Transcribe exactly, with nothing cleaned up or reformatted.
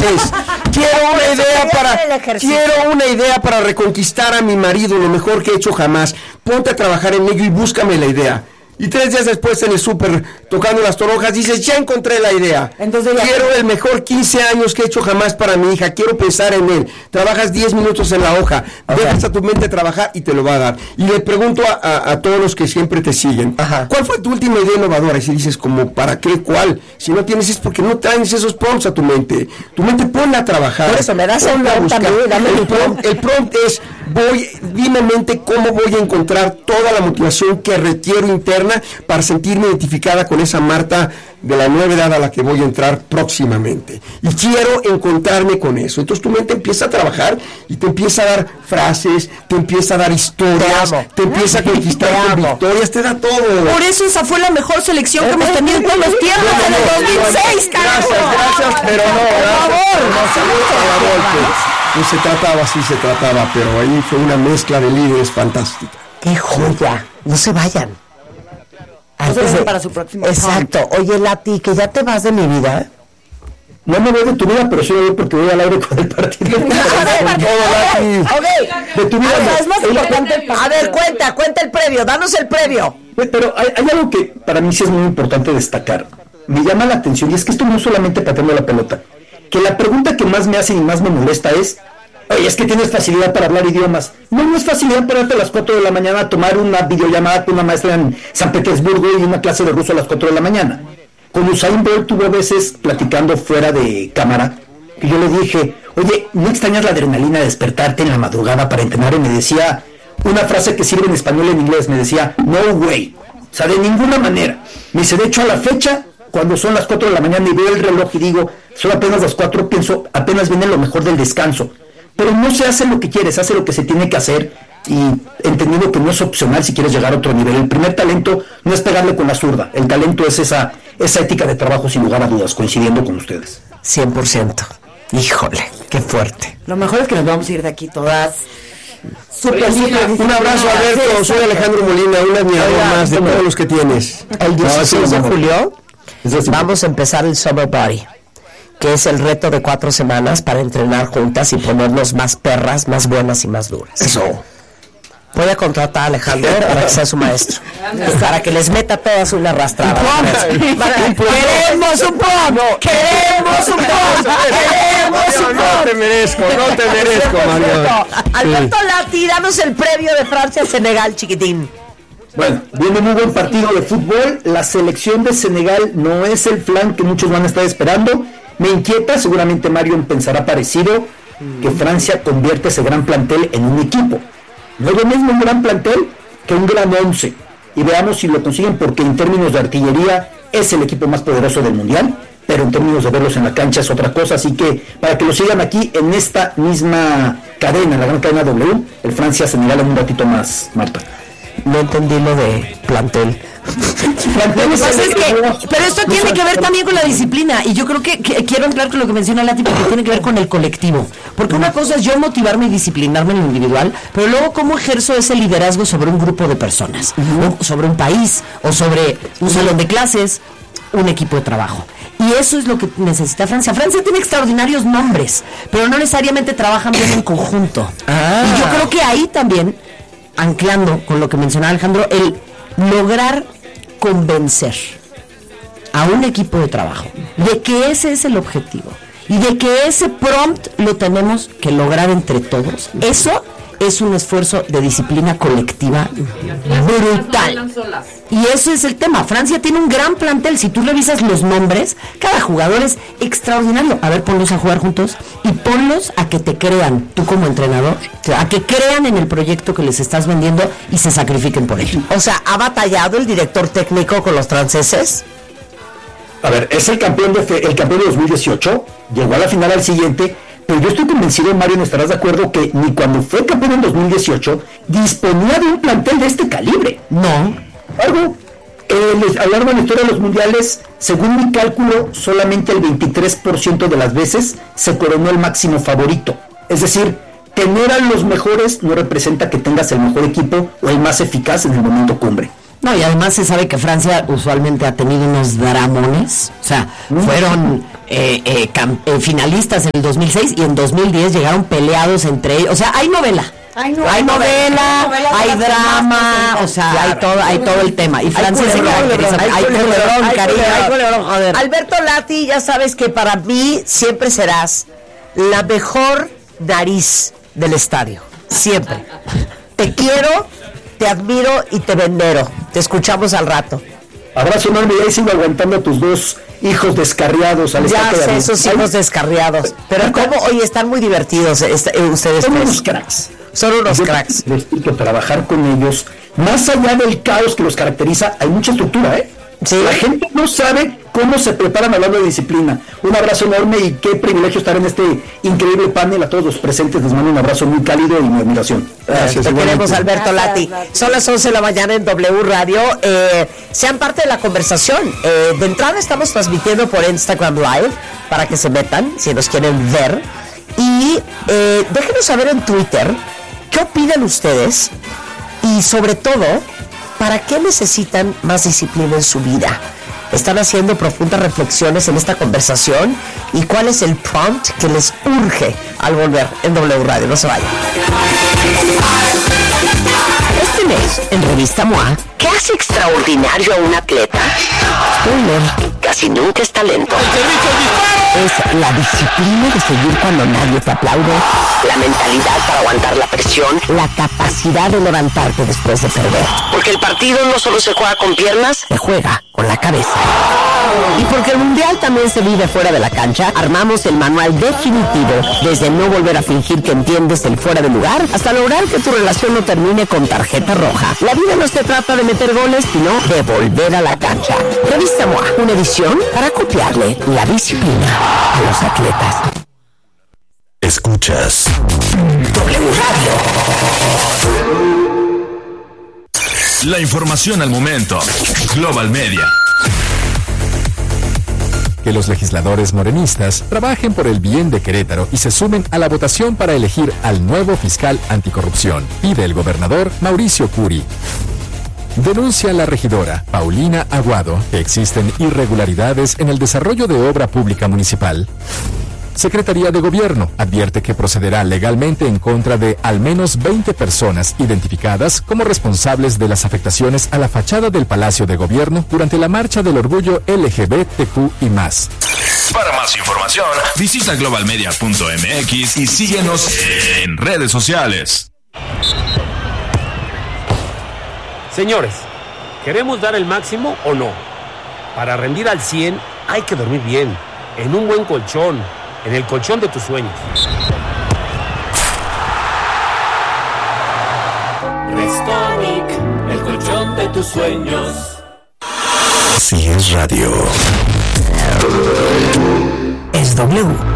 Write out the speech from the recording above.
frases. Quiero una idea para quiero una idea para reconquistar a mi marido, lo mejor que he hecho jamás. Ponte a trabajar en ello y búscame la idea. Y tres días después en el súper, tocando las toronjas, dices, ya encontré la idea. Entonces, ya quiero el mejor quince años que he hecho jamás para mi hija. Quiero pensar en él. Trabajas diez minutos en la hoja. Okay. Dejas a tu mente trabajar y te lo va a dar. Y le pregunto a, a, a todos los que siempre te siguen, Ajá. ¿cuál fue tu última idea innovadora? Y si dices, como, ¿para qué? ¿Cuál? Si no tienes es porque no traes esos prompts a tu mente. Tu mente ponla a trabajar. Por eso me das el prompt también, dame el prompt. El prompt es, voy, dime mente cómo voy a encontrar toda la motivación que requiero interna para sentirme identificada con esa Marta de la nueva edad a la que voy a entrar próximamente. Y quiero encontrarme con eso. Entonces tu mente empieza a trabajar y te empieza a dar frases, te empieza a dar historias, te, te empieza a conquistar te con victorias, te da todo. Por eso esa fue la mejor selección que hemos tenido en todos los tiempos, no, no, en el dos mil seis, carajo. Gracias, gracias, pero no, gracias, por favor. No se trataba así, se trataba, pero ahí fue una mezcla de líderes fantástica. ¡Qué joya! No se vayan. Antes de, para su próximo exacto. Home. Oye, Lati, que ya te vas de mi vida. No me voy de tu vida, pero sí voy porque voy al aire con el partido. No, todo, okay. De tu vida. Ah, es más importante el a ver, cuenta, cuenta el previo, danos el previo. Pero hay, hay algo que para mí sí es muy importante destacar. Me llama la atención, y es que esto no es solamente pateando la pelota. Que la pregunta que más me hacen y más me molesta es, oye, es que tienes facilidad para hablar idiomas. No, no es facilidad pararte a las cuatro de la mañana a tomar una videollamada con una maestra en San Petersburgo y una clase de ruso a las cuatro de la mañana. Con Usain Bolt tuve veces platicando fuera de cámara, que yo le dije, oye, ¿no extrañas la adrenalina de despertarte en la madrugada para entrenar? Y me decía una frase que sirve en español y en inglés, me decía, no way, o sea, de ninguna manera. Me dice, de hecho, a la fecha, cuando son las cuatro de la mañana y veo el reloj y digo, son apenas las cuatro, pienso, apenas viene lo mejor del descanso. Pero no se hace lo que quieres, hace lo que se tiene que hacer, y entendiendo que no es opcional si quieres llegar a otro nivel. El primer talento no es pegarle con la zurda, el talento es esa, esa ética de trabajo, sin lugar a dudas, coincidiendo con ustedes. cien por ciento. Híjole, qué fuerte. Lo mejor es que nos vamos a ir de aquí todas super, super. Un abrazo, Alberto, soy Alejandro Molina, un admirador más de todos los que tienes. El dieciséis de julio vamos a empezar el Summer Body, que es el reto de cuatro semanas para entrenar juntas y ponernos más perras, más buenas y más duras. Eso. Voy a contratar a Alejandro para que sea su maestro, para que les meta todas una arrastrada. ¡Queremos un pom! ¡Queremos un pom! ¡Queremos un pom! No te merezco, no te merezco, Mario. Alberto Lati, danos el previo de Francia-Senegal, chiquitín. Bueno, viene muy buen partido de fútbol. La selección de Senegal no es el flan que muchos van a estar esperando. Me inquieta, seguramente Mario pensará parecido, que Francia convierte ese gran plantel en un equipo. No es lo mismo un gran plantel que un gran once. Y veamos si lo consiguen, porque en términos de artillería es el equipo más poderoso del mundial, pero en términos de verlos en la cancha es otra cosa. Así que para que lo sigan aquí en esta misma cadena, la gran cadena W, el Francia-Senegal en un ratito más, Marta. No entendí lo de plantel. Lo que pasa es que, pero esto tiene que ver también con la disciplina, y yo creo que, que quiero entrar con lo que menciona Lati, porque tiene que ver con el colectivo, porque una cosa es yo motivarme y disciplinarme en lo individual, pero luego cómo ejerzo ese liderazgo sobre un grupo de personas, uh-huh. o sobre un país, o sobre un salón de clases, un equipo de trabajo. Y eso es lo que necesita Francia. Francia tiene extraordinarios nombres, pero no necesariamente trabajan bien en conjunto. Ah. Y yo creo que ahí también, anclando con lo que mencionaba Alejandro, el lograr convencer a un equipo de trabajo de que ese es el objetivo y de que ese prompt lo tenemos que lograr entre todos, eso es un esfuerzo de disciplina colectiva brutal. Y eso es el tema. Francia tiene un gran plantel. Si tú revisas los nombres, cada jugador es extraordinario. A ver, ponlos a jugar juntos y ponlos a que te crean, tú como entrenador, a que crean en el proyecto que les estás vendiendo y se sacrifiquen por ello. O sea, ¿ha batallado el director técnico con los franceses? A ver, es el campeón de el campeón de dos mil dieciocho, llegó a la final al siguiente. Pero yo estoy convencido, Mario, ¿no estarás de acuerdo que ni cuando fue campeón en dos mil dieciocho disponía de un plantel de este calibre? No. Algo, eh, a lo largo de la historia de los mundiales, según mi cálculo, solamente el veintitrés por ciento de las veces se coronó el máximo favorito. Es decir, tener a los mejores no representa que tengas el mejor equipo o el más eficaz en el momento cumbre. No, y además se sabe que Francia usualmente ha tenido unos dramones, o sea, mm. fueron eh, eh, cam- eh, finalistas en el dos mil seis y en dos mil diez llegaron peleados entre ellos. O sea, hay novela. Hay, no, hay novela, novela, hay novela drama, o sea, claro. hay todo, hay todo el tema. Y Francia se caracteriza. Hay culebrón, cariño, hay culebrón, joder. Alberto Lati, ya sabes que para mí siempre serás la mejor nariz del estadio. Siempre. Te quiero, te admiro y te venero. Te escuchamos al rato. Abrazo enorme, y ahí sigo aguantando a tus dos hijos descarriados. Al Ya sé, de esos hijos descarriados. Pero como, oye, están muy divertidos este, eh, ustedes. Son tres. unos cracks. Son unos Yo cracks. les explico, trabajar con ellos, más allá del caos que los caracteriza, hay mucha estructura, ¿eh? Sí. La gente no sabe cómo se preparan hablando de disciplina. Un abrazo enorme y qué privilegio estar en este increíble panel. A todos los presentes les mando un abrazo muy cálido y mi admiración. Gracias. Te queremos, Alberto Lati. Son las once de la mañana en W Radio. Eh, sean parte de la conversación. Eh, de entrada estamos transmitiendo por Instagram Live para que se metan si nos quieren ver. Y eh, déjenos saber en Twitter qué opinan ustedes y sobre todo, ¿para qué necesitan más disciplina en su vida? Están haciendo profundas reflexiones en esta conversación y cuál es el prompt que les urge al volver en W Radio. No se vayan. Este mes, en Revista M O A, ¿Qué hace extraordinario a un atleta? spoiler, Casi nunca es talento. es la disciplina de seguir cuando nadie te aplaude, La mentalidad para aguantar la presión. la capacidad de levantarte después de perder. Porque el partido no solo se juega con piernas. Se juega con la cabeza. Y porque el mundial también se vive fuera de la cancha, armamos el manual definitivo, desde no volver a fingir que entiendes el fuera de lugar hasta lograr que tu relación no termine con tarjeta roja. La vida no se trata de meter goles, sino de volver a la cancha. Revista M O A, una edición para copiarle la disciplina a los atletas. Escuchas W Radio. la información al momento. Global Media. Que los legisladores morenistas trabajen por el bien de Querétaro y se sumen a la votación para elegir al nuevo fiscal anticorrupción, pide el gobernador Mauricio Curi. Denuncia la regidora Paulina Aguado que existen irregularidades en el desarrollo de obra pública municipal. Secretaría de Gobierno advierte que procederá legalmente en contra de al menos veinte personas identificadas como responsables de las afectaciones a la fachada del Palacio de Gobierno durante la Marcha del Orgullo L G B T Q y más. Para más información, visita global media punto m x y síguenos en redes sociales. Señores, ¿queremos dar el máximo o no? Para rendir al cien hay que dormir bien, en un buen colchón, en el colchón de tus sueños. Restonic, el colchón de tus sueños. Si es radio. Es W.